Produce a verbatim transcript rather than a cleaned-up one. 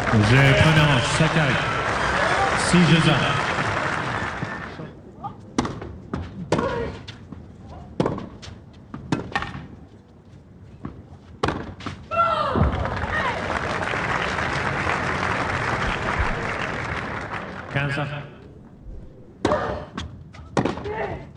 Jeu première manche, ça carré. six jeux à. quinze à.